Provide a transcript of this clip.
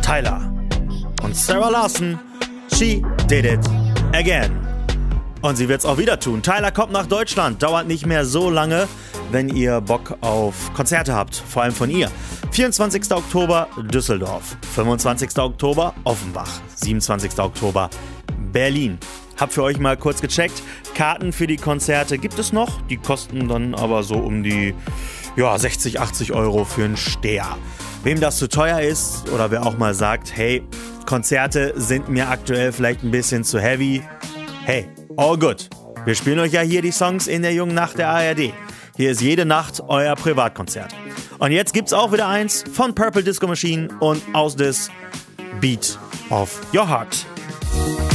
Tyler und Sarah Larson, She Did It Again. Und sie wird's auch wieder tun. Tyler kommt nach Deutschland, dauert nicht mehr so lange, wenn ihr Bock auf Konzerte habt, vor allem von ihr. 24. Oktober Düsseldorf, 25. Oktober Offenbach, 27. Oktober Berlin. Hab für euch mal kurz gecheckt. Karten für die Konzerte gibt es noch. Die kosten dann aber so um die 60, 80 Euro für einen Steher. Wem das zu teuer ist oder wer auch mal sagt, hey, Konzerte sind mir aktuell vielleicht ein bisschen zu heavy. Hey, all good. Wir spielen euch ja hier die Songs in der jungen Nacht der ARD. Hier ist jede Nacht euer Privatkonzert. Und jetzt gibt's auch wieder eins von Purple Disco Machine und aus des Beat of Your Heart.